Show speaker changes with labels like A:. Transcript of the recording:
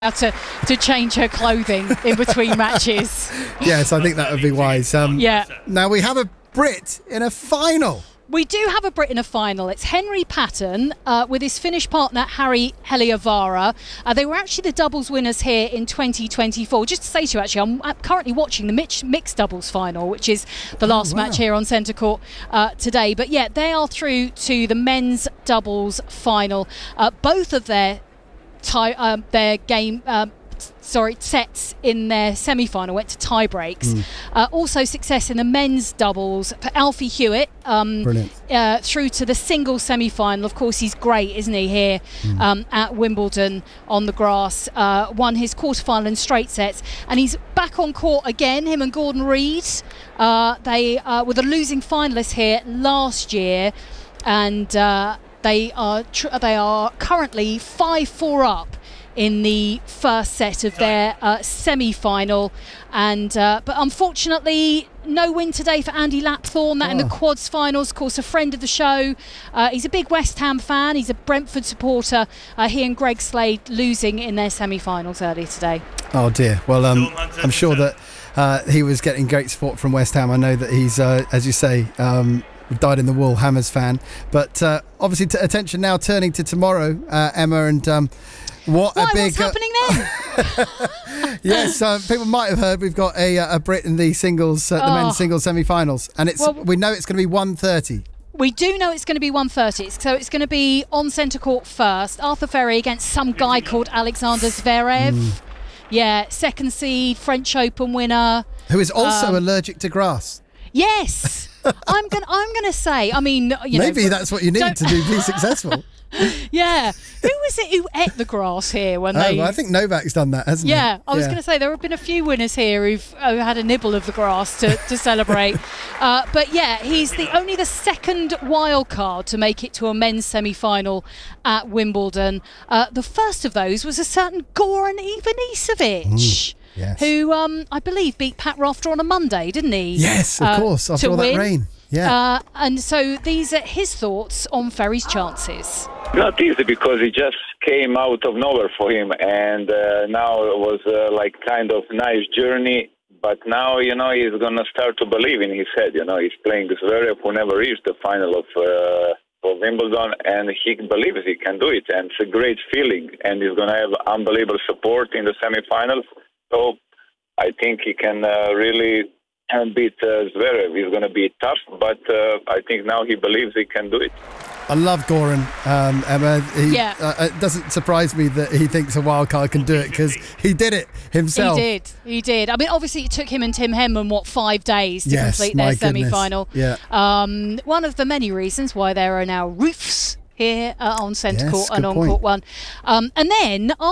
A: to change her clothing in between matches.
B: Yes, I think that would be wise.
A: Yeah.
B: Now we have a Brit in a final.
A: We do have a Brit in a final. It's Henry Patton with his Finnish partner Harri Heliövaara. They were actually the doubles winners here in 2024. Just to say to you, actually, I'm currently watching the mixed doubles final, which is the last match here on Centre Court today. But yeah, they are through to the men's doubles final. Both of their sets in their semi-final went to tie breaks. Also success in the men's doubles for Alfie Hewitt, through to the singles semi-final. Of course, he's great, isn't he, here at Wimbledon on the grass. Won his quarter-final in straight sets, and he's back on court again, him and Gordon Reid. They were the losing finalists here last year, and they are currently 5-4 up in the first set of their semi-final, and but unfortunately no win today for Andy Lapthorne. That in the quads finals. Of course, a friend of the show. He's a big West Ham fan. He's a Brentford supporter. He and Greg Slade losing in their semi-finals earlier today.
B: Oh dear. Well, I'm sure that he was getting great support from West Ham. I know that he's, as you say, dyed in the wool Hammers fan. But obviously, attention now turning to tomorrow, Emma, and what's
A: happening then?
B: Yes, people might have heard we've got a Brit in the singles, the men's singles semi-finals, and we know it's going to be 1:30.
A: We do know it's going to be 1:30, so it's going to be on Centre Court first. Arthur Ferry against some guy called Alexander Zverev. Yeah, second seed, French Open winner,
B: who is also allergic to grass.
A: Yes. I'm gonna say. I mean,
B: maybe that's what you need to be successful.
A: Yeah. Who was it who ate the grass here when they?
B: Well, I think Novak's done that, hasn't he?
A: Yeah, I was going to say there have been a few winners here who've had a nibble of the grass to celebrate. But yeah, he's only the second wild card to make it to a men's semi-final at Wimbledon. The first of those was a certain Goran Ivanisevic.
B: Yes.
A: Who I believe beat Pat Rafter on a Monday, didn't he?
B: Yes, of course, after all that rain. Yeah.
A: And so these are his thoughts on Ferry's chances.
C: Not easy, because it just came out of nowhere for him, and now it was like kind of nice journey. But now, he's going to start to believe in his head. He's playing Zverev, who never reached the final of Wimbledon, and he believes he can do it, and it's a great feeling, and he's going to have unbelievable support in the semi-finals. So I think he can really beat Zverev. He's going to be tough, but I think now he believes he can do it.
B: I love Goran, Emma. It doesn't surprise me that he thinks a wild card can do it, because he did it himself.
A: He did. I mean, obviously it took him and Tim Henman, 5 days to complete their semi-final.
B: Yeah.
A: One of the many reasons why there are now roofs here on Centre Court and on
B: point.
A: Court 1. And then